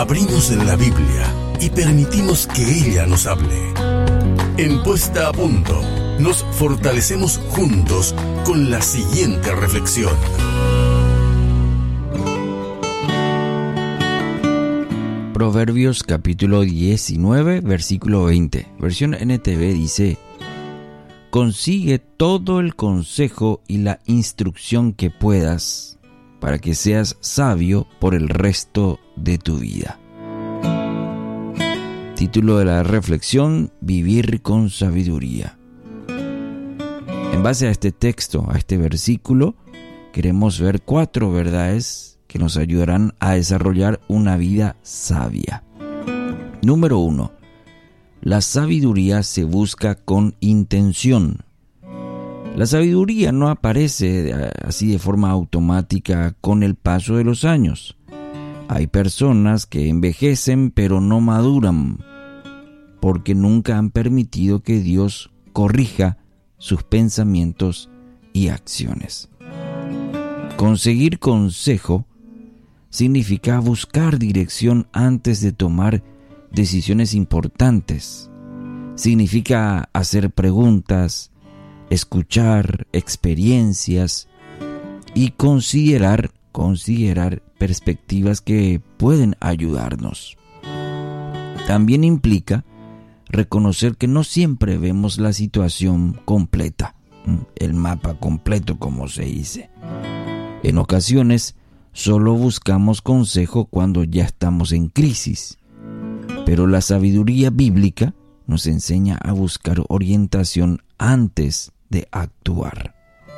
Abrimos la Biblia y permitimos que ella nos hable. En Puesta a Punto, nos fortalecemos juntos con la siguiente reflexión. Proverbios capítulo 19, versículo 20. Versión NTV dice: consigue todo el consejo y la instrucción que puedas para que seas sabio por el resto de tu vida. Título de la reflexión: Vivir con sabiduría. En base a este texto, a este versículo, queremos ver 4 verdades que nos ayudarán a desarrollar una vida sabia. Número 1. La sabiduría se busca con intención. La sabiduría no aparece así de forma automática con el paso de los años. Hay personas que envejecen pero no maduran porque nunca han permitido que Dios corrija sus pensamientos y acciones. Conseguir consejo significa buscar dirección antes de tomar decisiones importantes. Significa hacer preguntas, escuchar experiencias y considerar perspectivas que pueden ayudarnos. También implica reconocer que no siempre vemos la situación completa, el mapa completo, como se dice. En ocasiones, solo buscamos consejo cuando ya estamos en crisis. Pero la sabiduría bíblica nos enseña a buscar orientación antes de actuar.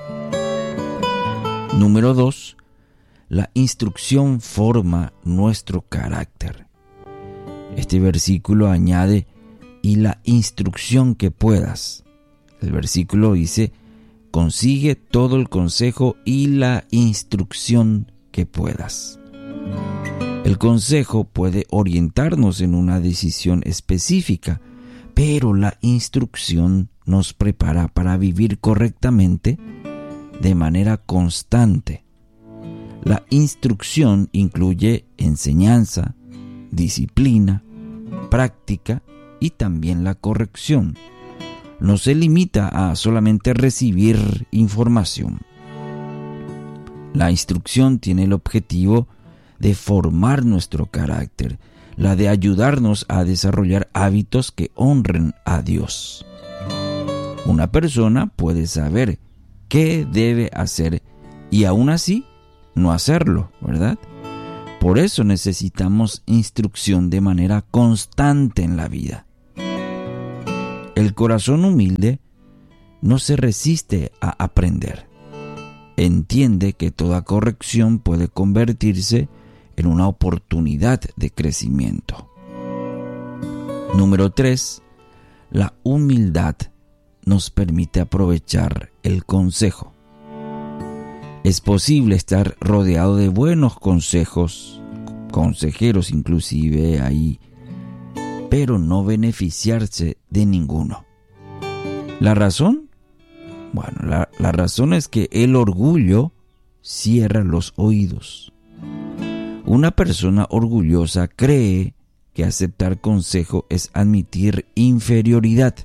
Número 2. La instrucción forma nuestro carácter. Este versículo añade: y la instrucción que puedas. El versículo dice: consigue todo el consejo y la instrucción que puedas. El consejo puede orientarnos en una decisión específica, pero la instrucción nos prepara para vivir correctamente de manera constante. La instrucción incluye enseñanza, disciplina, práctica y también la corrección. No se limita a solamente recibir información. La instrucción tiene el objetivo de formar nuestro carácter, la de ayudarnos a desarrollar hábitos que honren a Dios. Una persona puede saber qué debe hacer y aún así no hacerlo, ¿verdad? Por eso necesitamos instrucción de manera constante en la vida. El corazón humilde no se resiste a aprender. Entiende que toda corrección puede convertirse en una oportunidad de crecimiento. Número 3. La humildad nos permite aprovechar el consejo. Es posible estar rodeado de buenos consejeros inclusive ahí, pero no beneficiarse de ninguno. ¿La razón? Bueno, la razón es que el orgullo cierra los oídos. Una persona orgullosa cree que aceptar consejo es admitir inferioridad.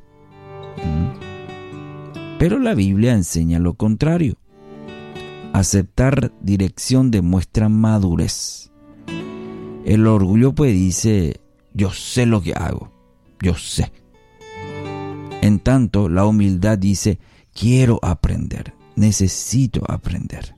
Pero la Biblia enseña lo contrario. Aceptar dirección demuestra madurez. El orgullo pues dice: yo sé lo que hago, yo sé. En tanto, la humildad dice: quiero aprender, necesito aprender.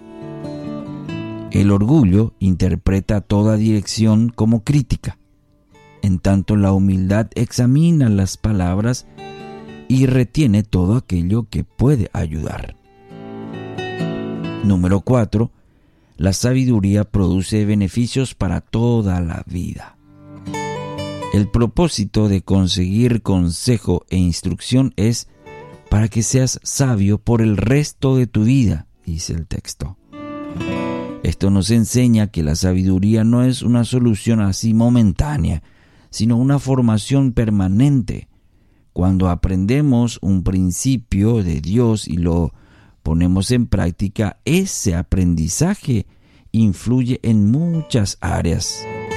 El orgullo interpreta toda dirección como crítica. En tanto, la humildad examina las palabras y retiene todo aquello que puede ayudar. Número 4. La sabiduría produce beneficios para toda la vida. El propósito de conseguir consejo e instrucción es para que seas sabio por el resto de tu vida, dice el texto. Esto nos enseña que la sabiduría no es una solución así momentánea, sino una formación permanente. Cuando aprendemos un principio de Dios y lo ponemos en práctica, ese aprendizaje influye en muchas áreas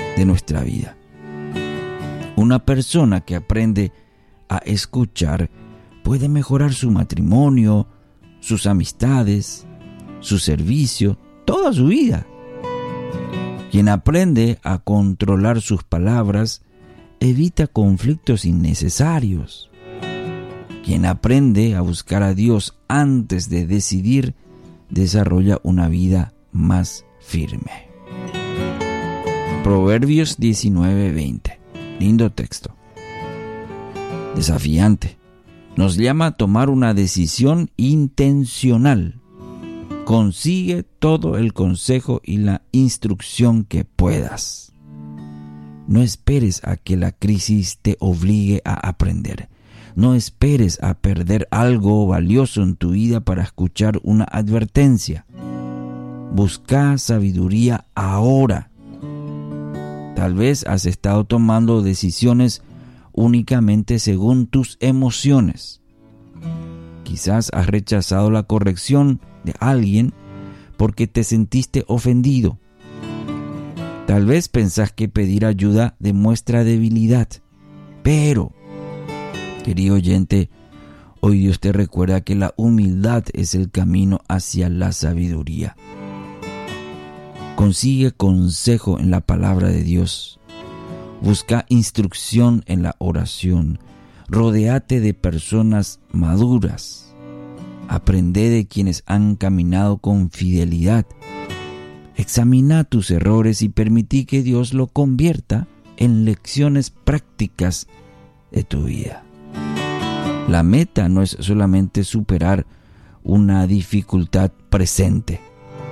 de nuestra vida. Una persona que aprende a escuchar puede mejorar su matrimonio, sus amistades, su servicio, toda su vida. Quien aprende a controlar sus palabras evita conflictos innecesarios. Quien aprende a buscar a Dios antes de decidir desarrolla una vida más firme. Proverbios 19:20. Lindo texto. Desafiante. Nos llama a tomar una decisión intencional. Consigue todo el consejo y la instrucción que puedas. No esperes a que la crisis te obligue a aprender. No esperes a perder algo valioso en tu vida para escuchar una advertencia. Busca sabiduría ahora. Tal vez has estado tomando decisiones únicamente según tus emociones. Quizás has rechazado la corrección de alguien porque te sentiste ofendido. Tal vez pensás que pedir ayuda demuestra debilidad. Pero, querido oyente, hoy Dios te recuerda que la humildad es el camino hacia la sabiduría. Consigue consejo en la palabra de Dios. Busca instrucción en la oración. Rodéate de personas maduras. Aprende de quienes han caminado con fidelidad. Examina tus errores y permití que Dios lo convierta en lecciones prácticas de tu vida. La meta no es solamente superar una dificultad presente.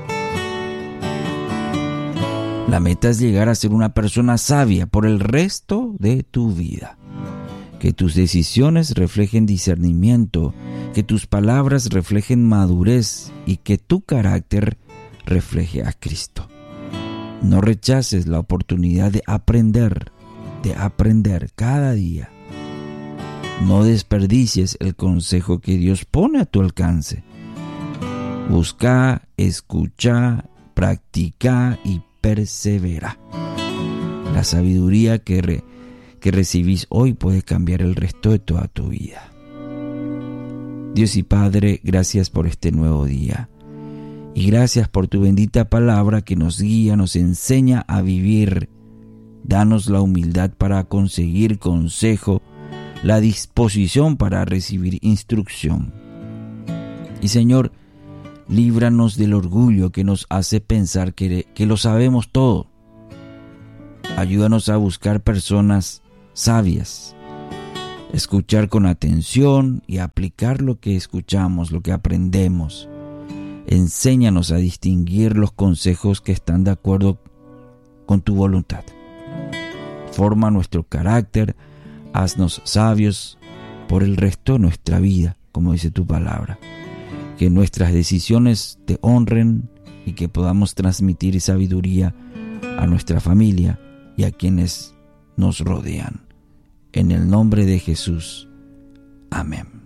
La meta es llegar a ser una persona sabia por el resto de tu vida. Que tus decisiones reflejen discernimiento, que tus palabras reflejen madurez y que tu carácter refleje a Cristo. No rechaces la oportunidad de aprender cada día. No desperdicies el consejo que Dios pone a tu alcance. Busca, escucha, practica y persevera. La sabiduría que recibís hoy puede cambiar el resto de toda tu vida. Dios y Padre, gracias por este nuevo día. Y gracias por tu bendita palabra que nos guía, nos enseña a vivir. Danos la humildad para conseguir consejo, la disposición para recibir instrucción. Y Señor, líbranos del orgullo que nos hace pensar que lo sabemos todo. Ayúdanos a buscar personas sabias, escuchar con atención y aplicar lo que escuchamos, lo que aprendemos. Enséñanos a distinguir los consejos que están de acuerdo con tu voluntad. Forma nuestro carácter, haznos sabios por el resto de nuestra vida, como dice tu palabra. Que nuestras decisiones te honren y que podamos transmitir sabiduría a nuestra familia y a quienes nos rodean. En el nombre de Jesús. Amén.